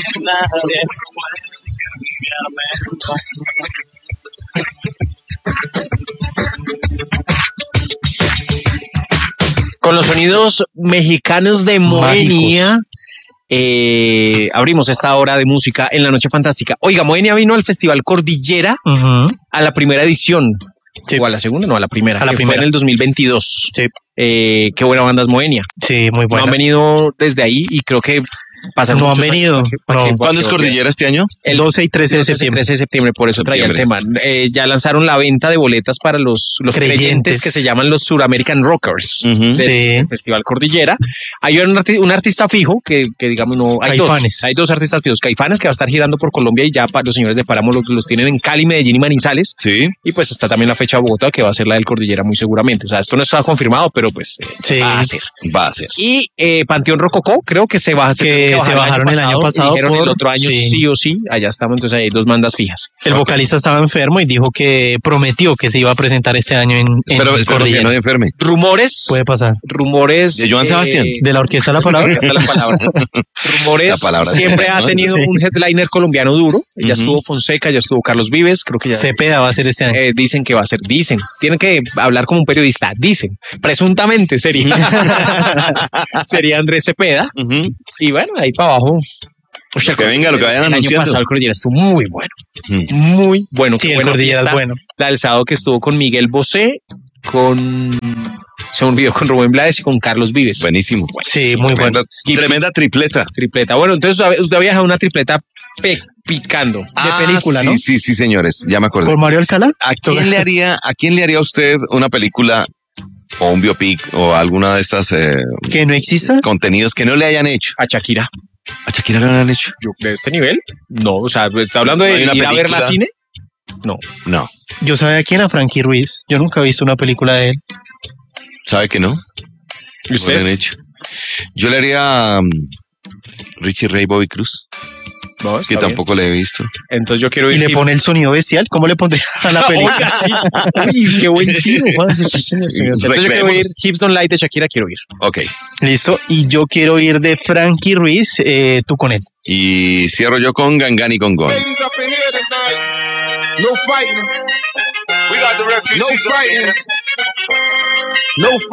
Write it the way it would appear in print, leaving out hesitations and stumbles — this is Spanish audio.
Nadie con los sonidos mexicanos de Moenia, abrimos esta hora de música en la Noche Fantástica. Oiga, Moenia vino al Festival Cordillera a la primera edición. Sí. O a la segunda, no, a la primera. Fue en el 2022. Sí. Qué buena banda es Moenia. Sí, muy buena. No han venido desde ahí y creo que pasaron. No han venido. ¿Cuándo es Cordillera este año? El 12 y 13 de septiembre. 13 de septiembre, por eso traía el tema. Ya lanzaron la venta de boletas para los creyentes que se llaman los Suramerican Rockers del Festival Cordillera. Hay un artista fijo que digamos no hay Caifanes. Hay dos artistas fijos. Caifanes, que va a estar girando por Colombia, y ya para los señores de Páramo los tienen en Cali, Medellín y Manizales. Sí. Y pues está también la fecha de Bogotá, que va a ser la del Cordillera muy seguramente. O sea, esto no está confirmado, pero pues va a ser. Va a ser. Y Panteón Rococó, creo que se bajaron el año pasado. Y el otro año sí o sí, allá estamos. Entonces hay dos bandas fijas. El vocalista estaba enfermo y dijo que prometió que se iba a presentar este año en espero que no enferme. Rumores. Puede pasar. Rumores. De Joan Sebastián. De la Orquesta La Palabra. Rumores. La palabra siempre ha tenido un headliner colombiano duro. Ya estuvo Fonseca, ya estuvo Carlos Vives. Creo que ya. Cepeda va a ser este año. Dicen que va a ser. Dicen. Tienen que hablar como un periodista. Dicen. Presuntamente sería. Sería Andrés Cepeda. Y bueno, ahí para abajo. O sea, que venga, lo que vayan anunciando. El año pasado el Cordillera estuvo muy bueno. Muy bueno. Sí, el Cordillera es bueno. La del sábado que estuvo con Miguel Bosé, se me olvidó, con Rubén Blades y con Carlos Vives. Buenísimo. Sí, muy bueno. Tremenda tripleta. Bueno, entonces usted ha viajado una tripleta picando de película, ¿no? Sí, señores, ya me acordé. ¿Por Mario Alcalá? ¿A quién le haría usted una película o un biopic o alguna de estas que no exista contenidos que no le hayan hecho? A Shakira. ¿A Shakira no le han hecho? ¿De este nivel? No, o sea, ¿está hablando de ir a verla al cine? No. Yo sabía a quién, a Frankie Ruiz. Yo nunca he visto una película de él. ¿Sabe que no? ¿Y usted? No le han hecho. Yo le haría a Richie Ray Bobby Cruz. No, que tampoco le he visto. Entonces yo quiero ir. ¿Y le pone el sonido bestial? ¿Cómo le pondría a la película? Uy, qué buen tiro, Juan. Sí, señor. Entonces yo quiero ir. Hips Don't Lie de Shakira, quiero ir. Ok. Listo. Y yo quiero ir de Frankie Ruiz, tú con él. Y cierro yo con Gangan y con Gon. No fighting. We got the refugees. No fighting. No